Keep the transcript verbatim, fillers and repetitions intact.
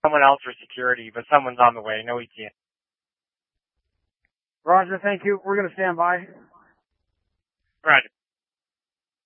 someone else for security, but someone's on the way. No E T N. Roger, thank you. We're going to stand by. Roger.